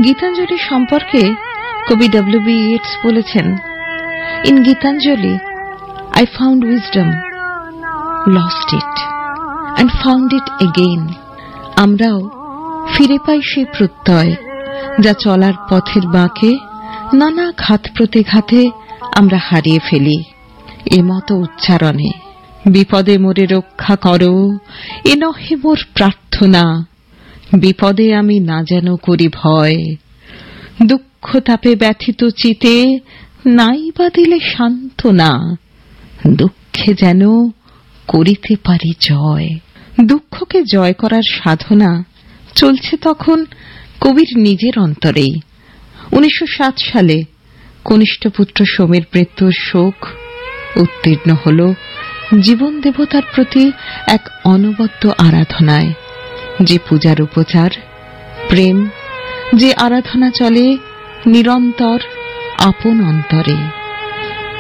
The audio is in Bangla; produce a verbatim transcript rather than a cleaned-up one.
গীতাঞ্জলি সম্পর্কে কবি ডব্লিউ বি ইয়েটস বলেছেন, in Gitanjali I found wisdom, lost it, and found it again. আমরাও ফিরে পাই সেই প্রত্যয় যা চলার পথের বাঁকে নানা ঘাত প্রতিঘাতে আমরা হারিয়ে ফেলি। এমতো উচ্চারণে বিপদে মোরে রক্ষা করো, এ নহে মোর প্রার্থনা, বিপদে আমি না যেন করি ভয়, দুঃখ তাপে ব্যথিত চিতে নাই বা দিলে সান্ত্বনা, দুঃখে যেন করিতে পারি জয়। দুঃখকে জয় করার সাধনা চলছে তখন কবির নিজের অন্তরেই। উনিশশো সাত সালে কনিষ্ঠ পুত্র সোমের মৃত্যুর শোক উত্তীর্ণ হল জীবন দেবতার প্রতি এক অনবদ্য আরাধনায়, যে পূজার উপচার প্রেম, যে আরাধনা চলে নিরন্তর আপন অন্তরে।